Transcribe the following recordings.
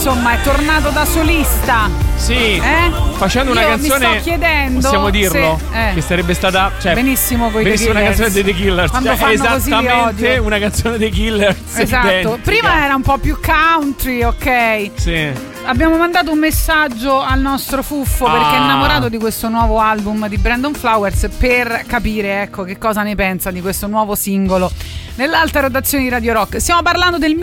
insomma è tornato da solista. Sì, facendo una canzone. Mi sto chiedendo, possiamo dirlo? Che sarebbe stata, benissimo con i The Killers. Una canzone dei The Killers. Esattamente una canzone dei Killers. Esatto. Identica. Prima era un po' più country, ok? Sì. Abbiamo mandato un messaggio al nostro Fuffo perché è innamorato di questo nuovo album di Brandon Flowers, per capire, ecco, che cosa ne pensa di questo nuovo singolo nell'alta rotazione di Radio Rock. Stiamo parlando del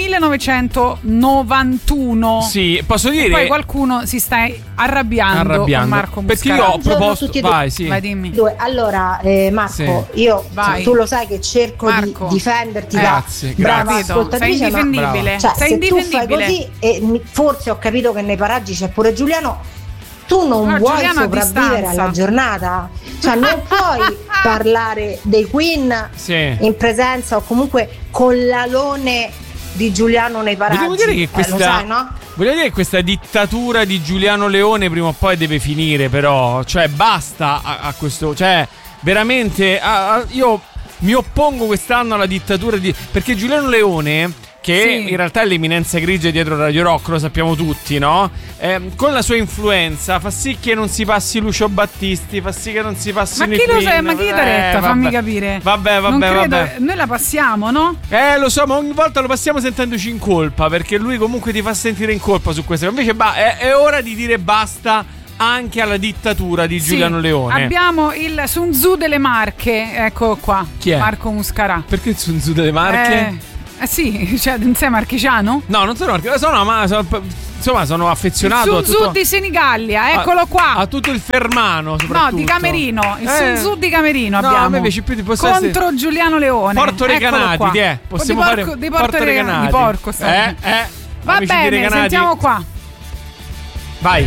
1991. Sì, posso dire. E poi qualcuno si sta arrabbiando con Marco Muscarà. Perché io ho proposto. Vai, dimmi. Allora, Marco, tu lo sai che cerco di difenderti da brava ascoltatrice. Sei indifendibile. Sei indifendibile. Tu fai così, e forse ho capito che nei paraggi c'è pure Giuliano. Tu non vuoi sopravvivere alla giornata, cioè non puoi parlare dei Queen in presenza o comunque con l'alone di Giuliano nei paraggi. Vogliamo dire che lo sai, no? Voglio dire che questa dittatura di Giuliano Leone prima o poi deve finire, però, cioè basta a questo, cioè veramente io mi oppongo quest'anno alla dittatura perché Giuliano Leone, che in realtà è l'eminenza grigia dietro Radio Rock, lo sappiamo tutti, no? Con la sua influenza fa sì che non si passi Lucio Battisti, fa sì che non si passi Ma chi lo sa? Ma chi t'ha retta? Fammi capire. Vabbè. Noi la passiamo, no? Lo so, ma ogni volta lo passiamo sentendoci in colpa, perché lui comunque ti fa sentire in colpa su questo. Invece è ora di dire basta anche alla dittatura di Giuliano Leone. Abbiamo il Sun Tzu delle Marche, eccolo qua. Chi è? Marco Muscarà. Perché il Sun Tzu delle Marche? Sì, cioè non sei marchigiano? No, non sono marchigiano, sono affezionato il Sun Tzu di Senigallia, eccolo qua. A tutto il Fermano, soprattutto. No, di Camerino, il Sun Tzu di Camerino abbiamo. No, a me invece più contro Giuliano Leone. Porto Recanati, possiamo fare di Porto Recanati. Di porco, va bene, sentiamo qua. Vai.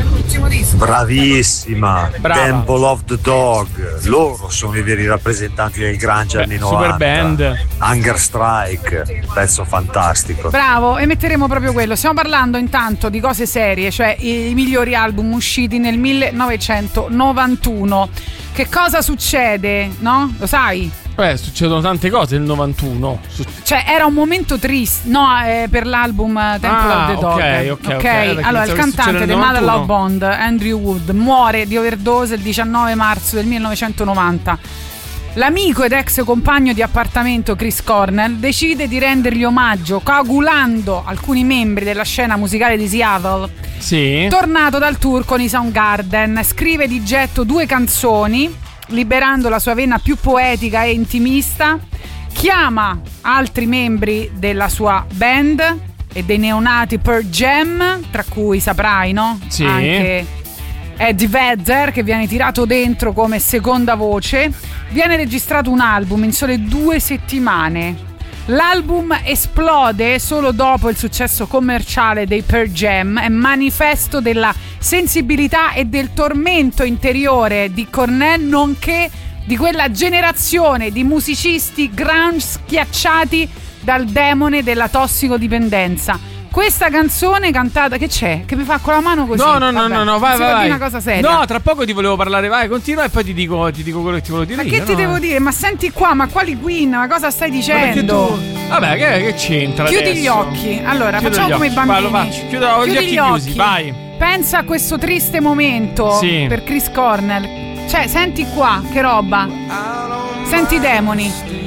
Bravissima. Temple of the Dog. Loro sono i veri rappresentanti del grunge anni 90. Super band. Hunger Strike, pezzo fantastico. Bravo, e metteremo proprio quello. Stiamo parlando intanto di cose serie, cioè i migliori album usciti nel 1991. Che cosa succede, no? Lo sai? Succedono tante cose nel 91. Cioè era un momento triste, no, per l'album Temple of the Dog. Ok. Allora il cantante dei Mother Love Bond, Andrew Wood, muore di overdose il 19 marzo del 1990. L'amico ed ex compagno di appartamento Chris Cornell decide di rendergli omaggio coagulando alcuni membri della scena musicale di Seattle. Sì. Tornato dal tour con i Soundgarden, scrive di getto 2 canzoni, liberando la sua vena più poetica e intimista. Chiama altri membri della sua band e dei neonati Pearl Jam, tra cui saprai, no? Sì. Anche Eddie Vedder, che viene tirato dentro come seconda voce. Viene registrato un album in sole 2 settimane. L'album esplode solo dopo il successo commerciale dei Pearl Jam, è manifesto della sensibilità e del tormento interiore di Cornell, nonché di quella generazione di musicisti grunge schiacciati dal demone della tossicodipendenza. Questa canzone cantata, che c'è? Che mi fa con la mano così? No, vai. Una cosa seria. No, tra poco ti volevo parlare, vai, continua e poi ti dico quello che ti volevo dire. Ma che ti devo dire? Ma senti qua, ma quali Queen? Ma cosa stai dicendo? Vabbè, che c'entra? Chiudi adesso? Gli occhi. Allora, Chiudo facciamo come i bambini. Vai, lo faccio. Chiudo gli occhi chiusi, vai. Pensa a questo triste momento per Chris Cornell. Cioè, senti qua, che roba. Senti i demoni.